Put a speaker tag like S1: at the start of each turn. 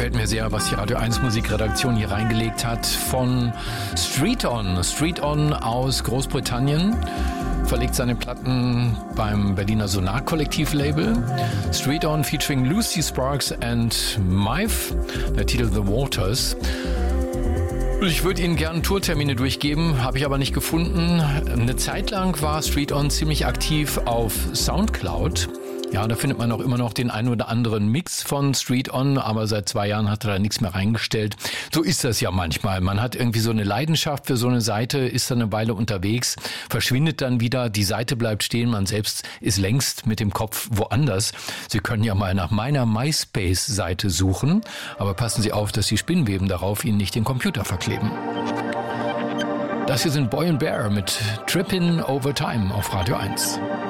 S1: gefällt mir sehr, was die Radio 1 Musikredaktion hier reingelegt hat von Street On. Street On aus Großbritannien verlegt seine Platten beim Berliner Sonar-Kollektiv-Label. Street On featuring Lucy Sparks and Mive, der Titel The Waters. Ich würde Ihnen gerne Tourtermine durchgeben, habe ich aber nicht gefunden. Eine Zeit lang war Street On ziemlich aktiv auf Soundcloud. Ja, da findet man auch immer noch den einen oder anderen Mix von Street On, aber seit 2 Jahren hat er da nichts mehr reingestellt. So ist das ja manchmal. Man hat irgendwie so eine Leidenschaft für so eine Seite, ist dann eine Weile unterwegs, verschwindet dann wieder, die Seite bleibt stehen, man selbst ist längst mit dem Kopf woanders. Sie können ja mal nach meiner MySpace-Seite suchen, aber passen Sie auf, dass die Spinnweben darauf Ihnen nicht den Computer verkleben. Das hier sind Boy and Bear mit Trippin' Over Time auf Radio 1.